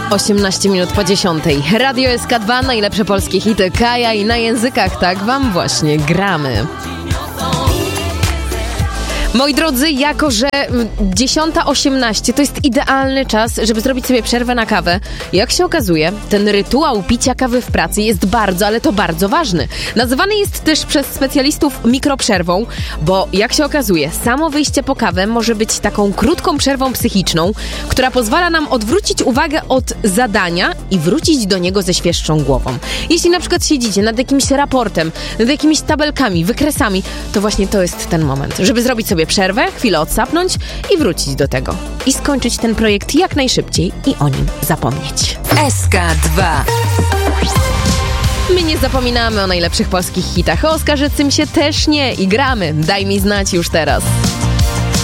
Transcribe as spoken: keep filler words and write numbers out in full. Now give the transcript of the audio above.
osiemnaście minut po dziesiątej. Radio S K dwa, najlepsze polskie hity Kaja i na językach tak wam właśnie gramy. Moi drodzy, jako że dziesiąta osiemnaście to jest idealny czas, żeby zrobić sobie przerwę na kawę. Jak się okazuje, ten rytuał picia kawy w pracy jest bardzo, ale to bardzo ważny. Nazywany jest też przez specjalistów mikroprzerwą, bo jak się okazuje, samo wyjście po kawę może być taką krótką przerwą psychiczną, która pozwala nam odwrócić uwagę od zadania i wrócić do niego ze świeższą głową. Jeśli na przykład siedzicie nad jakimś raportem, nad jakimiś tabelkami, wykresami, to właśnie to jest ten moment, żeby zrobić sobie przerwę, chwilę odsapnąć i wrócić do tego. I skończyć ten projekt jak najszybciej i o nim zapomnieć. S K dwa. My nie zapominamy o najlepszych polskich hitach. O Oskarżycym się też nie i gramy. Daj mi znać już teraz.